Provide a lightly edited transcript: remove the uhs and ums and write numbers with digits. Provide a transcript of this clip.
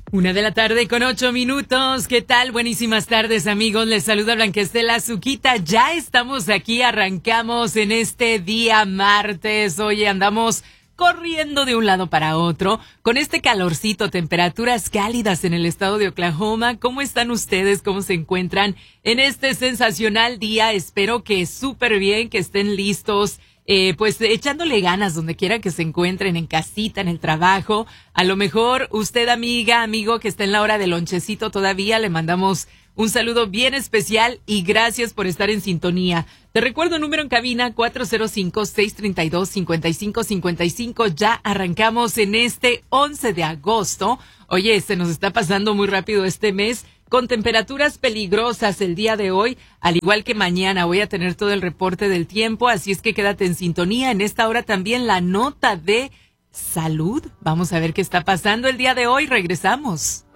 1 de la tarde con 8 minutos. ¿Qué tal? Buenísimas tardes, amigos. Les saluda Blanca Estela Azuquita. Ya estamos aquí, arrancamos en este día martes. Oye, andamos corriendo de un lado para otro con este calorcito, temperaturas cálidas en el estado de Oklahoma. ¿Cómo están ustedes? ¿Cómo se encuentran en este sensacional día? Espero que súper bien, que estén listos. Pues echándole ganas donde quiera que se encuentren, en casita, en el trabajo. A lo mejor usted, amiga, amigo, que está en la hora del lonchecito todavía, le mandamos un saludo bien especial y gracias por estar en sintonía. Te recuerdo el número en cabina 405-632-5555. Ya arrancamos en este 11 de agosto. Oye, se nos está pasando muy rápido este mes, con temperaturas peligrosas el día de hoy, al igual que mañana. Voy a tener todo el reporte del tiempo, así es que quédate en sintonía. En esta hora también la nota de salud. Vamos a ver qué está pasando el día de hoy. Regresamos.